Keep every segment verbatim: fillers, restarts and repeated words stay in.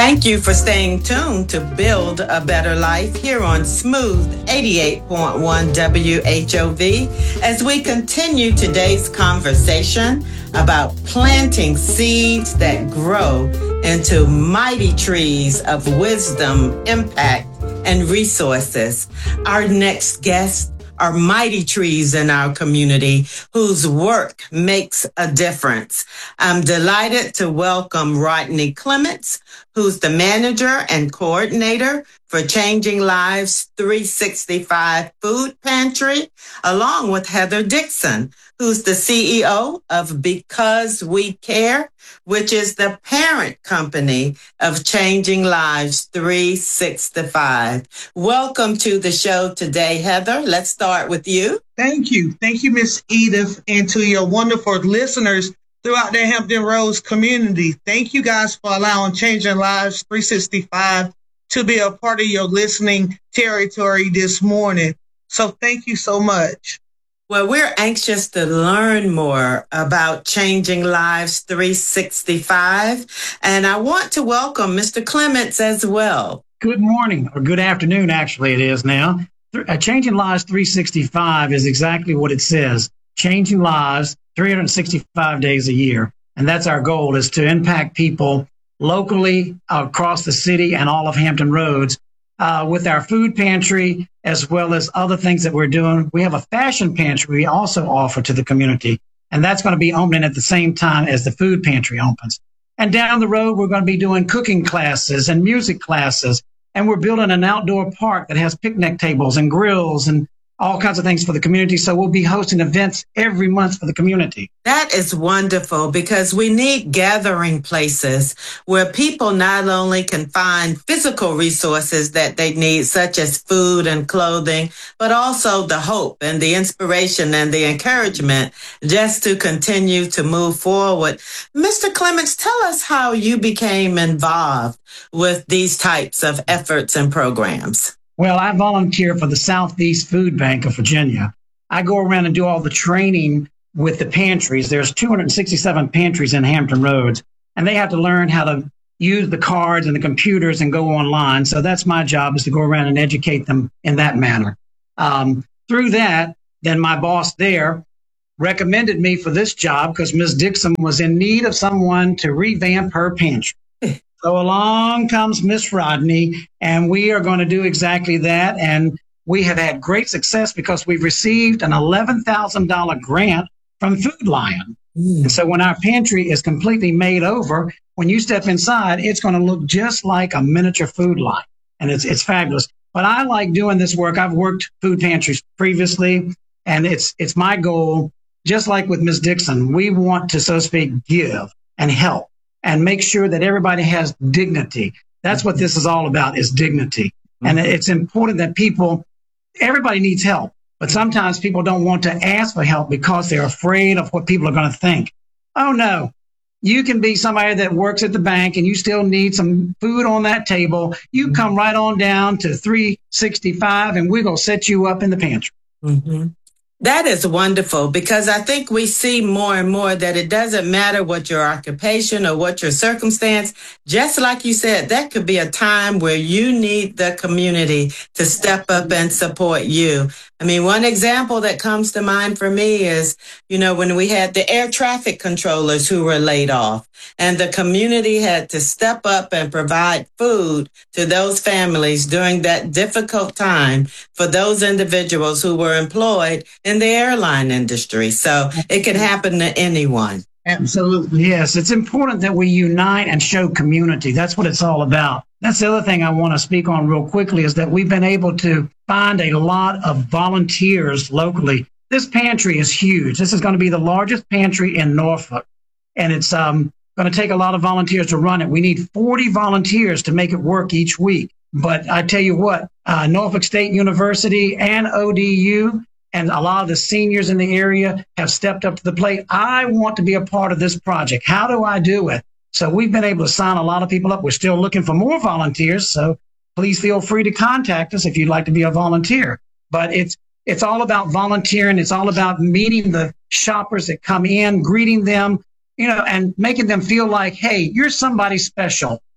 Thank you for staying tuned to Build a Better Life here on Smooth eighty-eight point one W H O V as we continue today's conversation about planting seeds that grow into mighty trees of wisdom, impact, and resources. Our next guest are mighty trees in our community whose work makes a difference. I'm delighted to welcome Rodney Clements, who's the manager and coordinator for Changing Lives three sixty-five Food Pantry, along with Heather Dixon, who's the C E O of Because We Care, which is the parent company of Changing Lives three sixty-five. Welcome to the show today, Heather. Let's start with you. Thank you. Thank you, Miss Edith, and to your wonderful listeners throughout the Hampton Roads community. Thank you guys for allowing Changing Lives three sixty-five to be a part of your listening territory this morning. So thank you so much. Well, we're anxious to learn more about Changing Lives three sixty-five, and I want to welcome Mister Clements as well. Good morning, or good afternoon, actually it is now. Uh, Changing Lives three sixty-five is exactly what it says. Changing lives three hundred sixty-five days a year. And that's our goal, is to impact people locally across the city and all of Hampton Roads uh, with our food pantry, as well as other things that we're doing. We have a fashion pantry we also offer to the community, and that's going to be opening at the same time as the food pantry opens. And down the road, we're going to be doing cooking classes and music classes, and we're building an outdoor park that has picnic tables and grills and all kinds of things for the community. So we'll be hosting events every month for the community. That is wonderful, because we need gathering places where people not only can find physical resources that they need, such as food and clothing, but also the hope and the inspiration and the encouragement just to continue to move forward. Mister Clements, tell us how you became involved with these types of efforts and programs. Well, I volunteer for the Southeast Food Bank of Virginia. I go around and do all the training with the pantries. There's two hundred sixty-seven pantries in Hampton Roads, and they have to learn how to use the cards and the computers and go online. So that's my job, is to go around and educate them in that manner. Um, through that, then my boss there recommended me for this job because Miz Dixon was in need of someone to revamp her pantry. So along comes Miss Rodney, and we are going to do exactly that. And we have had great success because we've received an eleven thousand dollars grant from Food Lion. Mm. And so when our pantry is completely made over, when you step inside, it's going to look just like a miniature Food Lion. And it's it's fabulous. But I like doing this work. I've worked food pantries previously, and it's it's my goal, just like with Miz Dixon, we want to, so to speak, give and help and make sure that everybody has dignity. That's what this is all about, is dignity. Mm-hmm. And it's important that people, everybody needs help, but sometimes people don't want to ask for help because they're afraid of what people are going to think. Oh, no. You can be somebody that works at the bank and you still need some food on that table. You mm-hmm. come right on down to three sixty-five and we're going to set you up in the pantry. Mm-hmm. That is wonderful, because I think we see more and more that it doesn't matter what your occupation or what your circumstance. Just like you said, that could be a time where you need the community to step up and support you. I mean, one example that comes to mind for me is, you know, when we had the air traffic controllers who were laid off, and the community had to step up and provide food to those families during that difficult time for those individuals who were employed in the airline industry. So it could happen to anyone. Absolutely. Yes. It's important that we unite and show community. That's what it's all about. That's the other thing I want to speak on real quickly, is that we've been able to find a lot of volunteers locally. This pantry is huge. This is going to be the largest pantry in Norfolk, and it's um, going to take a lot of volunteers to run it. We need forty volunteers to make it work each week. But I tell you what, uh, Norfolk State University and O D U and a lot of the seniors in the area have stepped up to the plate. I want to be a part of this project. How do I do it? So we've been able to sign a lot of people up. We're still looking for more volunteers. So please feel free to contact us if you'd like to be a volunteer. But it's it's all about volunteering. It's all about meeting the shoppers that come in, greeting them, you know, and making them feel like, hey, you're somebody special.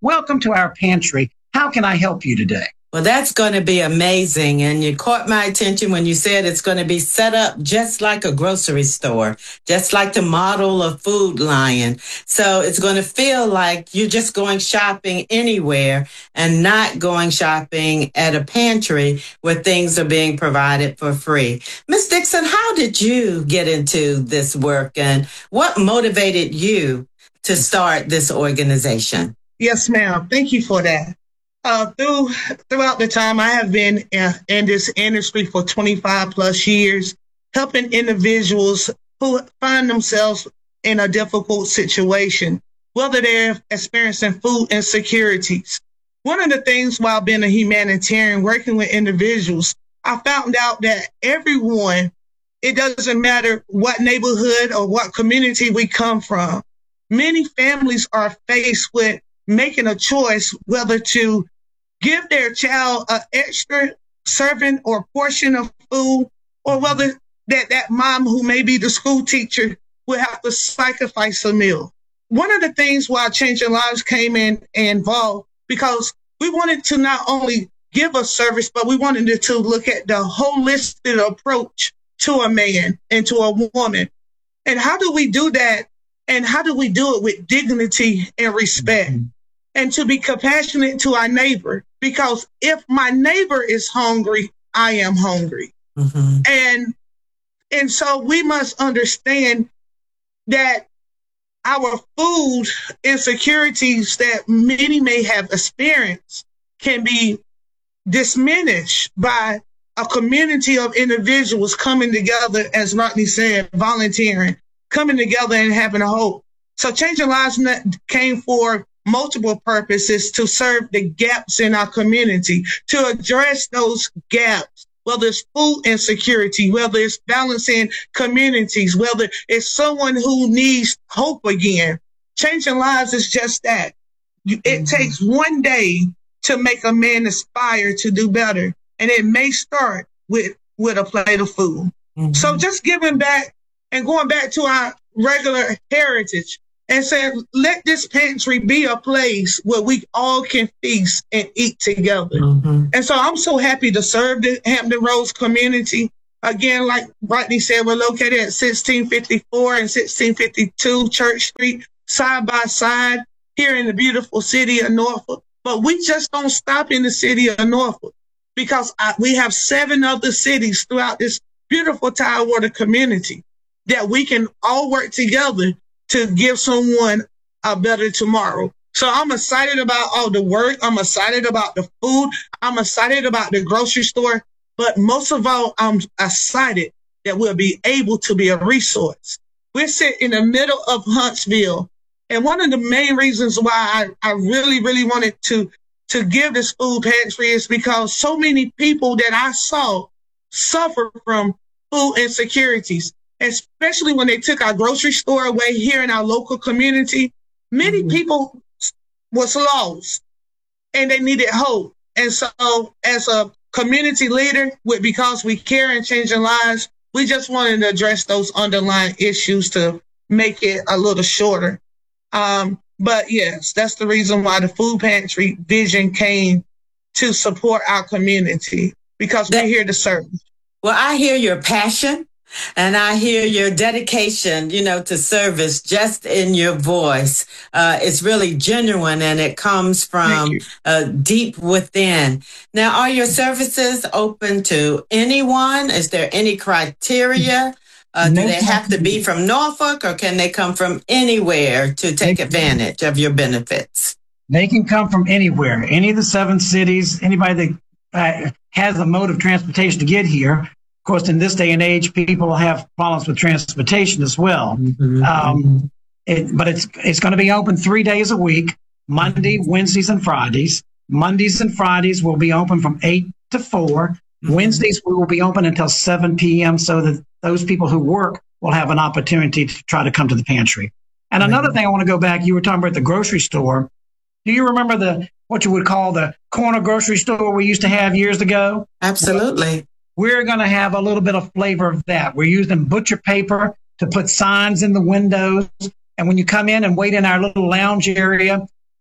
welcome to our pantry. How can I help you today? Well, that's going to be amazing. And you caught my attention when you said it's going to be set up just like a grocery store, just like the model of Food Lion. So it's going to feel like you're just going shopping anywhere and not going shopping at a pantry where things are being provided for free. Miz Dixon, how did you get into this work and what motivated you to start this organization? Yes, ma'am. Thank you for that. Uh, through throughout the time I have been in, in this industry for twenty-five plus years, helping individuals who find themselves in a difficult situation, whether they're experiencing food insecurities. One of the things while being a humanitarian, working with individuals, I found out that everyone, it doesn't matter what neighborhood or what community we come from, many families are faced with making a choice whether to give their child an extra serving or portion of food, or whether that, that mom who may be the school teacher will have to sacrifice a meal. One of the things why Changing Lives came in and involved, because we wanted to not only give a service, but we wanted to look at the holistic approach to a man and to a woman. And how do we do that? And how do we do it with dignity and respect? Mm-hmm. And to be compassionate to our neighbor, because if my neighbor is hungry, I am hungry. Mm-hmm. And, and so we must understand that our food insecurities that many may have experienced can be diminished by a community of individuals coming together, as Rodney said, volunteering, coming together and having a hope. So Changing Lives came for multiple purposes to serve the gaps in our community, to address those gaps, whether it's food insecurity, whether it's balancing communities, whether it's someone who needs hope again. Changing Lives is just that. It mm-hmm. takes one day to make a man aspire to do better. And it may start with, with a plate of food. Mm-hmm. So just giving back and going back to our regular heritage, and said, let this pantry be a place where we all can feast and eat together. Mm-hmm. And so I'm so happy to serve the Hampton Roads community. Again, like Rodney said, we're located at sixteen fifty-four and sixteen fifty-two Church Street, side by side here in the beautiful city of Norfolk. But we just don't stop in the city of Norfolk, because I, we have seven other cities throughout this beautiful Tidewater community that we can all work together to give someone a better tomorrow. So I'm excited about all the work. I'm excited about the food. I'm excited about the grocery store. But most of all, I'm excited that we'll be able to be a resource. We're sitting in the middle of Huntsville. And one of the main reasons why I, I really, really wanted to, to give this food pantry is because so many people that I saw suffer from food insecurities, especially when they took our grocery store away here in our local community. Many mm-hmm. people was lost and they needed hope. And so as a community leader, with Because We Care and Changing Lives, we just wanted to address those underlying issues to make it a little shorter. Um, but yes, that's the reason why the food pantry vision came, to support our community, because we're here to serve. Well, I hear your passion. And I hear your dedication, you know, to service just in your voice. Uh, it's really genuine, and it comes from uh, deep within. Now, are your services open to anyone? Is there any criteria? Uh, do they have to be from Norfolk, or can they come from anywhere to take advantage of your benefits? They can come from anywhere, any of the seven cities, anybody that uh, has a mode of transportation to get here. Of course, in this day and age, people have problems with transportation as well. Mm-hmm. Um, it, but it's it's going to be open three days a week, Monday, Wednesdays, and Fridays. Mondays and Fridays will be open from eight to four. Mm-hmm. Wednesdays, we will be open until seven p.m. so that those people who work will have an opportunity to try to come to the pantry. And mm-hmm. another thing I want to go back, you were talking about the grocery store. Do you remember the what you would call the corner grocery store we used to have years ago? Absolutely. We're going to have a little bit of flavor of that. We're using butcher paper to put signs in the windows. And when you come in and wait in our little lounge area,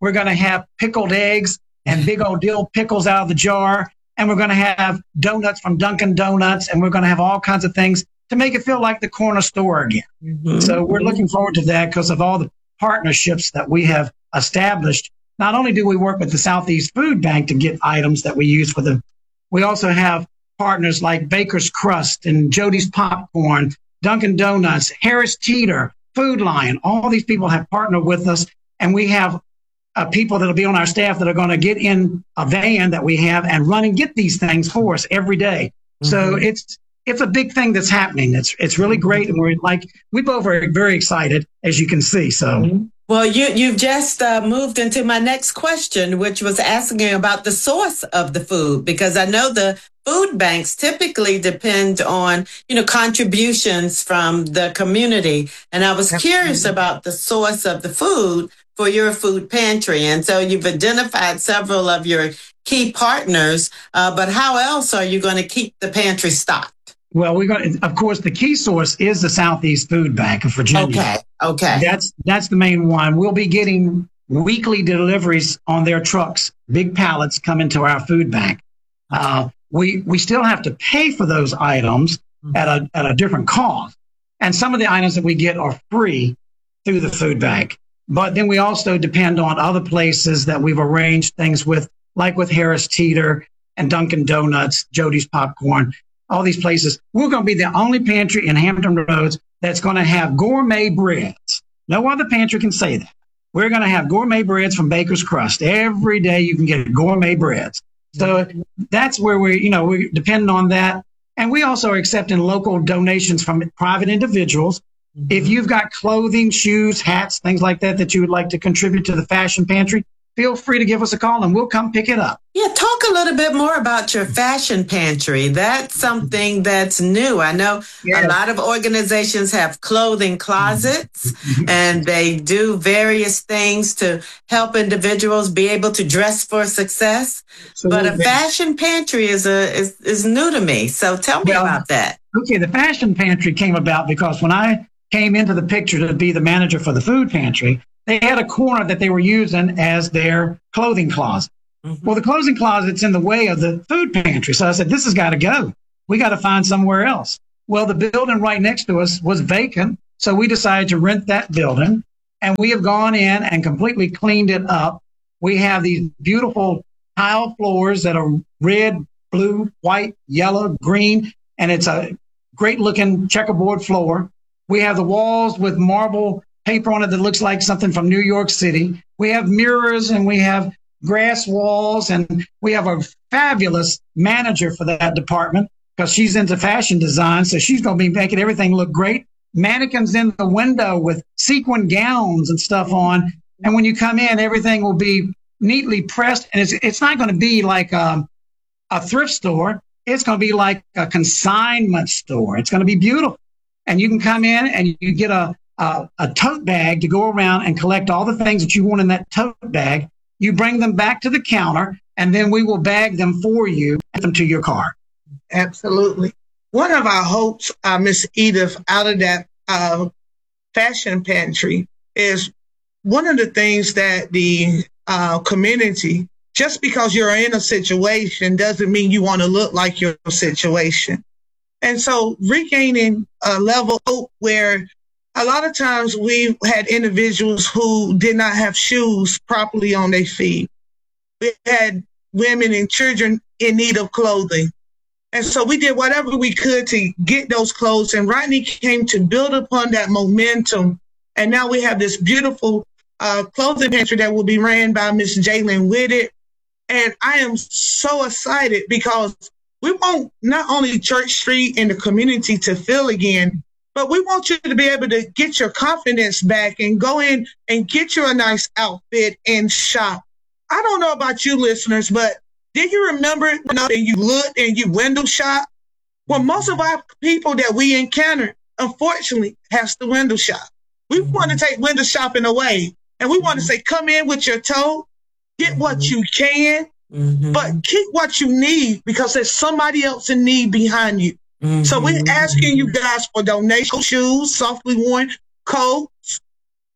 We're going to have pickled eggs and big old dill pickles out of the jar. And we're going to have donuts from Dunkin' Donuts. And we're going to have all kinds of things to make it feel like the corner store again. Mm-hmm. So we're looking forward to that because of all the partnerships that we have established. Not only do we work with the Southeast Food Bank to get items that we use for them, we also have partners like Baker's Crust and Jody's Popcorn, Dunkin' Donuts, Harris Teeter, Food Lion. All these people have partnered with us, and we have uh, people that'll be on our staff that are going to get in a van that we have and run and get these things for us every day. Mm-hmm. So it's it's a big thing that's happening. It's it's really great, and we're like we both are very excited, as you can see. So. Mm-hmm. Well, you, you've just uh, moved into my next question, which was asking about the source of the food, because I know the food banks typically depend on, you know, contributions from the community. And I was curious about the source of the food for your food pantry. And so you've identified several of your key partners, uh, but how else are you going to keep the pantry stocked? Well, we're going to, of course, the key source is the Southeast Food Bank of Virginia. Okay, okay. That's that's the main one. We'll be getting weekly deliveries on their trucks. Big pallets come into our food bank. Uh, we we still have to pay for those items mm-hmm. at a at a different cost. And some of the items that we get are free through the food bank. But then we also depend on other places that we've arranged things with, like with Harris Teeter and Dunkin' Donuts, Jody's Popcorn. All these places. We're going to be the only pantry in Hampton Roads that's going to have gourmet breads. No other pantry can say that. We're going to have gourmet breads from Baker's Crust. Every day you can get gourmet breads. So that's where we, you know, we're depending on that. And we also are accepting local donations from private individuals. Mm-hmm. If you've got clothing, shoes, hats, things like that that you would like to contribute to the fashion pantry, feel free to give us a call and we'll come pick it up. Yeah, talk a little bit more about your fashion pantry. That's something that's new. I know yes. a lot of organizations have clothing closets and they do various things to help individuals be able to dress for success. Absolutely. But a fashion pantry is a is, is new to me. So tell me well, about that. Okay, the fashion pantry came about because when I came into the picture to be the manager for the food pantry, they had a corner that they were using as their clothing closet. Mm-hmm. Well, the clothing closet's in the way of the food pantry. So I said, this has got to go. We got to find somewhere else. Well, the building right next to us was vacant. So we decided to rent that building. And we have gone in and completely cleaned it up. We have these beautiful tile floors that are red, blue, white, yellow, green. And it's a great looking checkerboard floor. We have the walls with marble paper on it that looks like something from New York City. We have mirrors and we have grass walls, and we have a fabulous manager for that department because she's into fashion design. So she's going to be making everything look great. Mannequins in the window with sequin gowns and stuff on. And when you come in, everything will be neatly pressed. And it's, it's not going to be like a, a thrift store. It's going to be like a consignment store. It's going to be beautiful. And you can come in and you get a Uh, a tote bag to go around and collect all the things that you want in that tote bag. You bring them back to the counter, and then we will bag them for you and get them to your car. Absolutely. One of our hopes, uh, Miss Edith, out of that uh, fashion pantry is one of the things that the uh, community, just because you're in a situation doesn't mean you want to look like your situation. And so regaining a level of hope where a lot of times we've had individuals who did not have shoes properly on their feet. We had women and children in need of clothing. And so we did whatever we could to get those clothes. And Rodney came to build upon that momentum. And now we have this beautiful uh, clothing pantry that will be ran by Miss Jalen Whitted. And I am so excited because we want not only Church Street and the community to feel again, but we want you to be able to get your confidence back and go in and get you a nice outfit and shop. I don't know about you listeners, but did you remember when you looked and you window shop? Well, most of our people that we encounter, unfortunately, has to window shop. We mm-hmm. want to take window shopping away. And we mm-hmm. want to say, come in with your toe, get mm-hmm. what you can, mm-hmm. but keep what you need because there's somebody else in need behind you. Mm-hmm. So we're asking you guys for donations, shoes, softly worn coats,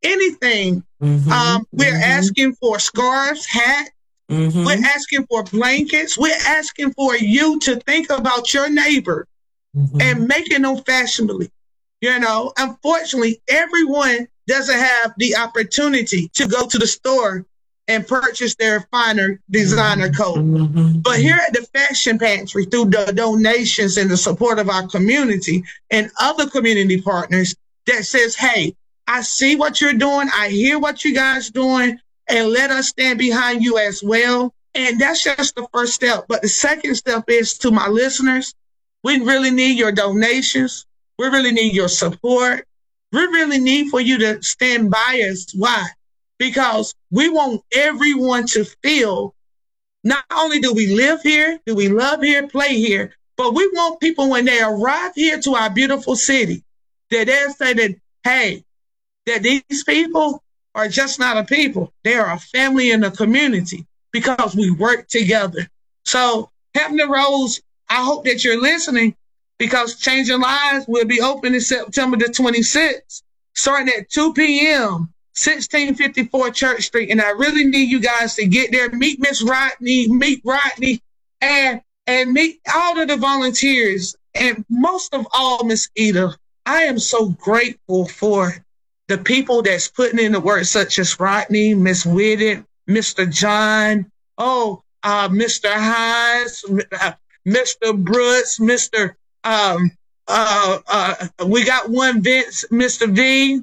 anything. Mm-hmm. Um, we're mm-hmm. asking for scarves, hats. Mm-hmm. We're asking for blankets. We're asking for you to think about your neighbor mm-hmm. and making them fashionably. You know, unfortunately, everyone doesn't have the opportunity to go to the store and purchase their finer designer coat. Mm-hmm. But here at the Fashion Pantry, through the donations and the support of our community and other community partners that says, hey, I see what you're doing. I hear what you guys doing, and let us stand behind you as well. And that's just the first step. But the second step is to my listeners, we really need your donations. We really need your support. We really need for you to stand by us. Why? Because we want everyone to feel not only do we live here, do we love here, play here, but we want people when they arrive here to our beautiful city, that they'll say that, hey, that these people are just not a people. They are a family in a community because we work together. So Hampton Roads, I hope that you're listening, because Changing Lives will be open in September the twenty-sixth, starting at two p.m., sixteen fifty-four Church Street. And I really need you guys to get there, meet Miss Rodney, meet Rodney, and and meet all of the volunteers. And most of all, Miss Eda, I am so grateful for the people that's putting in the work, such as Rodney, Miss Whitted, Mister John, oh, uh, Mister Hines, uh, Mister Brooks, Mister Um, uh, uh, we got one Vince, Mister V,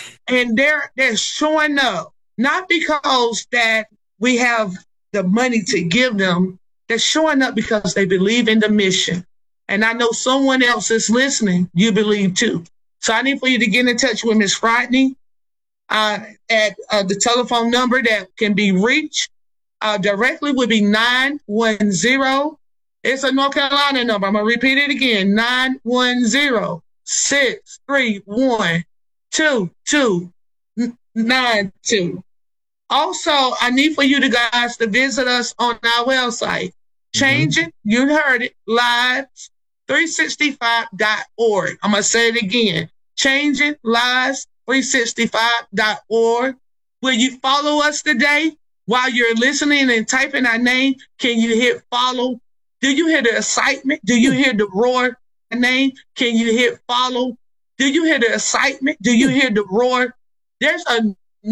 and they're they're showing up not because that we have the money to give them. They're showing up because they believe in the mission, and I know someone else is listening. You believe too. So I need for you to get in touch with Miss Rodney uh, at uh, the telephone number that can be reached uh, directly would be nine one zero. It's a North Carolina number. I'm going to repeat it again. nine one zero, six three one, two two nine two. Also, I need for you to guys to visit us on our website. Mm-hmm. Changing, you heard it, lives three sixty-five dot org. I'm going to say it again. Changing lives three sixty-five dot org. Will you follow us today while you're listening and typing our name? Can you hit follow? Do you hear the excitement? Do you hear the roar name? Can you hit follow? Do you hear the excitement? Do you hear the roar? There's a